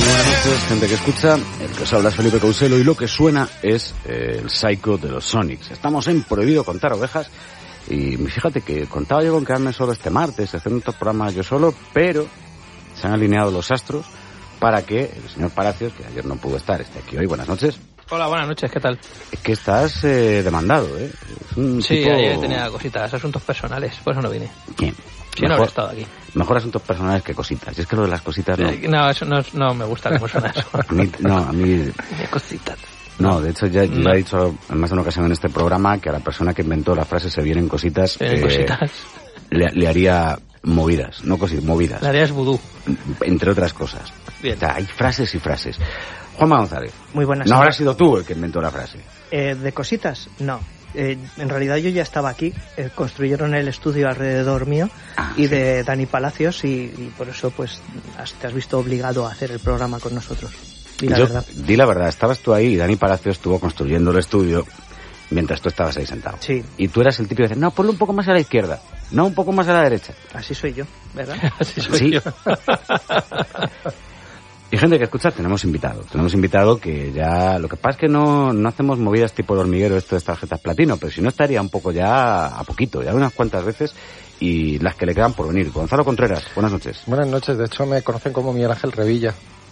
buenas noches, gente que escucha. El que os habla es Felipe Couselo y lo que suena es el Psycho de los Sonics. Estamos en Prohibido Contar Ovejas y fíjate que contaba yo con quedarme solo este martes, haciendo estos programas yo solo, pero se han alineado los astros para que el señor Palacios, que ayer no pudo estar, esté aquí hoy. Buenas noches. Hola, buenas noches, ¿qué tal? Es que estás demandado, ¿eh? Es un sí, tipo... ayer tenía cositas, asuntos personales, por eso no vine. ¿Quién? Si no habría estado aquí. Mejor asuntos personales que cositas. Y es que lo de las cositas no... No, eso no me gusta cómo suena eso. a mí... De cositas. No, de hecho ya he dicho en más de una ocasión en este programa que a la persona que inventó la frase "se vienen cositas", le haría movidas, no cositas, movidas. Le harías vudú. Entre otras cosas. Bien. O sea, hay frases y frases. Juanma González. Muy buenas. No habrás sido tú el que inventó la frase. ¿De cositas? No. En realidad yo ya estaba aquí. Construyeron el estudio alrededor mío y de Dani Palacios y por eso pues te has visto obligado a hacer el programa con nosotros. Di la verdad, estabas tú ahí y Dani Palacios estuvo construyendo el estudio mientras tú estabas ahí sentado. Sí. Y tú eras el típico que dice, no, ponlo un poco más a la izquierda, no, un poco más a la derecha. Así soy yo, ¿verdad? Así soy yo. Y gente que escucha, tenemos invitado que ya, lo que pasa es que no hacemos movidas tipo el hormiguero esto de tarjetas platino, pero si no estaría un poco ya a poquito, ya unas cuantas veces y las que le quedan por venir. Gonzalo Contreras, buenas noches. Buenas noches, de hecho me conocen como Miguel Ángel Revilla.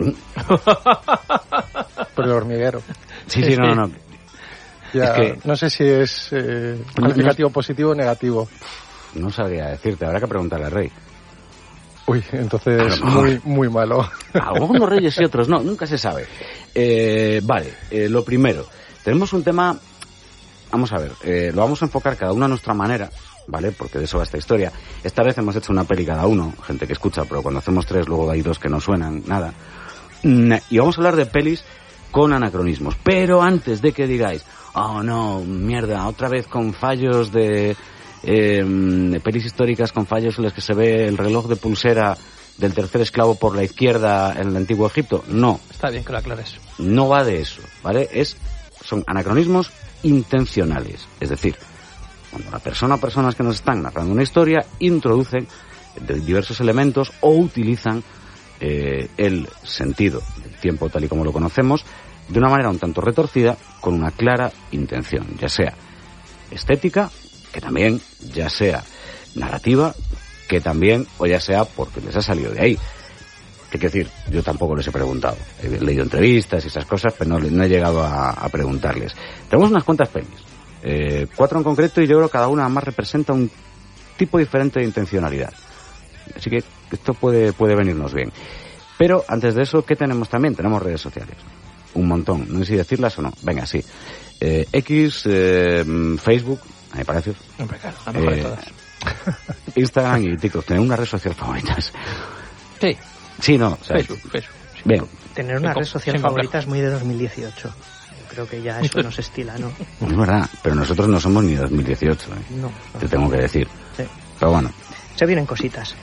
Por el hormiguero. Sí, no. Ya, es que, no sé si es calificativo positivo o negativo. No sabría decirte, habrá que preguntarle al rey. Uy, entonces muy malo. Algunos reyes y otros no, nunca se sabe. Vale, lo primero, tenemos un tema, vamos a ver, lo vamos a enfocar cada uno a nuestra manera, ¿vale? Porque de eso va esta historia. Esta vez hemos hecho una peli cada uno, gente que escucha, pero cuando hacemos tres luego hay dos que no suenan, nada. Y vamos a hablar de pelis con anacronismos. Pero antes de que digáis, oh no, mierda, otra vez con fallos de pelis históricas con fallos en los que se ve el reloj de pulsera del tercer esclavo por la izquierda en el antiguo Egipto. No. Está bien que lo aclares. No va de eso, ¿vale? Son anacronismos intencionales. Es decir, cuando la persona o personas que nos están narrando una historia introducen diversos elementos o utilizan el sentido del tiempo tal y como lo conocemos de una manera un tanto retorcida con una clara intención, ya sea estética, que también, ya sea narrativa, que también, o ya sea porque les ha salido de ahí. ¿Qué quiero decir? Yo tampoco les he preguntado. He leído entrevistas y esas cosas, pero no he llegado a preguntarles. Tenemos unas cuantas pelis. 4 en concreto, y yo creo que cada una más representa un tipo diferente de intencionalidad. Así que esto puede venirnos bien. Pero antes de eso, ¿qué tenemos también? Tenemos redes sociales. Un montón. No sé si decirlas o no. Venga, sí. X, Facebook... Me parece. Hombre, claro, la mejor de todas. Instagram y TikTok, tener unas redes sociales favoritas. Sí. Sí, no. O sea, Facebook. Bien. Tener una red social favorita es muy de 2018. Yo creo que ya eso nos estila, ¿no? Es verdad, pero nosotros no somos ni 2018, ¿eh? No. Te tengo que decir. Sí. Pero bueno. Se vienen cositas.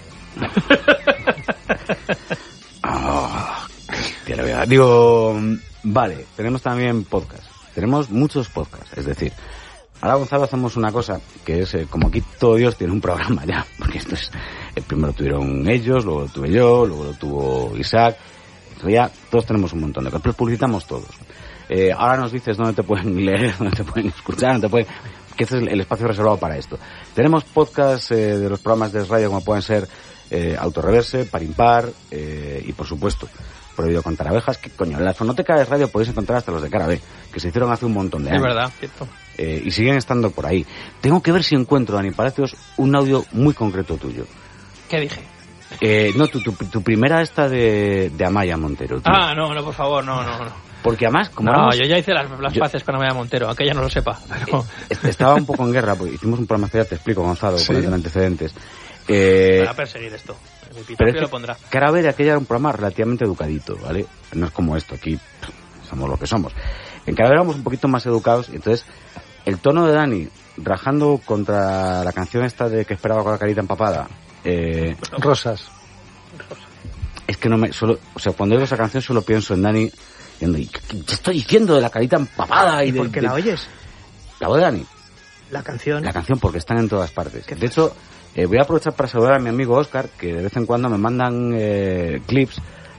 Digo, vale, tenemos también podcast. Tenemos muchos podcasts, es decir... Ahora, Gonzalo, hacemos una cosa, que es, como aquí todo Dios tiene un programa ya, porque esto es, primero tuvieron ellos, luego lo tuve yo, luego lo tuvo Isaac, entonces ya todos tenemos un montón de cosas, pero publicitamos todos. Ahora nos dices dónde te pueden leer, dónde te pueden escuchar, que este es el espacio reservado para esto. Tenemos podcasts de los programas de radio como pueden ser Autorreverse, Par Impar, y por supuesto, Prohibido Contar Abejas, que coño, en la Fonoteca de Radio podéis encontrar hasta los de Cara B, que se hicieron hace un montón de años. Es verdad, cierto. Y siguen estando por ahí. Tengo que ver si encuentro, Dani Palacios, un audio muy concreto tuyo. ¿Qué dije? No, tu primera esta de Amaya Montero. Tío. No, por favor, no. Porque además, como... No, yo ya hice las paces con Amaya Montero, aunque ella no lo sepa. Pero... Estaba un poco en guerra, porque hicimos un programa, ya te explico, Gonzalo, ¿sí? Con antecedentes. Para perseguir esto. Pero es lo pondrá. Cara B de aquella era un programa relativamente educadito, ¿vale? No es como esto, aquí somos lo que somos. En Cara B éramos un poquito más educados, y entonces... El tono de Dani rajando contra la canción esta de que esperaba con la carita empapada. Rosas. Es que no me... cuando oigo esa canción solo pienso en Dani diciendo, ¿qué estoy diciendo de la carita empapada? ¿Y por qué la oyes? La voz de Dani. La canción, porque están en todas partes. De hecho, voy a aprovechar para saludar a mi amigo Óscar, que de vez en cuando me mandan clips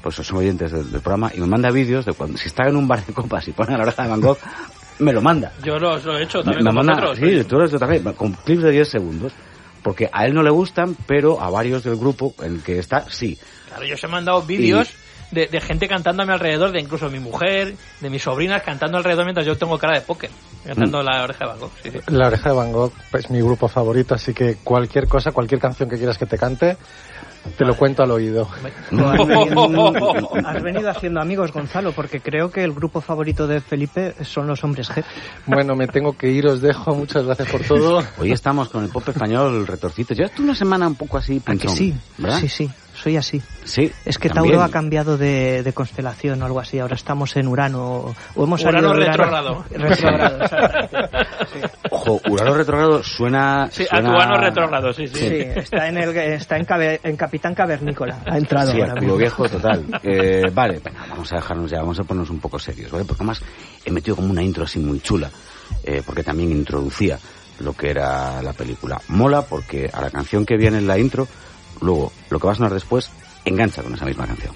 pues son oyentes del programa, y me manda vídeos de cuando, si está en un bar de copas y pone La Oreja de Van Gogh, me lo manda. Yo lo he hecho también me con manda, vosotros. sí, tú lo has hecho también, con clips de 10 segundos, porque a él no le gustan, pero a varios del grupo en el que está, sí. Claro, yo os he mandado vídeos de gente cantando a mi alrededor, de incluso mi mujer, de mis sobrinas cantando alrededor mientras yo tengo cara de póker, cantando La Oreja de Van Gogh. Sí, sí. La Oreja de Van Gogh es mi grupo favorito, así que cualquier cosa, cualquier canción que quieras que te cante, te lo cuento al oído. Has venido haciendo amigos, Gonzalo, porque creo que el grupo favorito de Felipe son los Hombres G. Bueno, me tengo que ir, os dejo, muchas gracias por todo. Hoy estamos con el pop español retorcito. Llevas tú una semana un poco así, ¿A que sí? ¿verdad? Sí, soy así. Sí. Es que también. Tauro ha cambiado de constelación o algo así. Ahora estamos en Urano. O hemos salido Urano de retrógrado. Retrógrado, exactamente. Sí. Ojo, Urano retrógrado suena... Sí, suena... Actuano retrógrado, sí. Sí, está en Capitán Cavernícola. Ha entrado Sí, ahora Arturo mismo. Viejo, total. Vale, venga, vamos a dejarnos ya, vamos a ponernos un poco serios, ¿vale? Porque además he metido como una intro así muy chula, porque también introducía lo que era la película. Mola porque a la canción que viene en la intro, luego lo que va a sonar después, engancha con esa misma canción.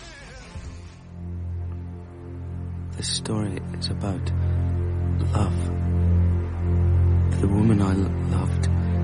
This story is about love. The woman I loved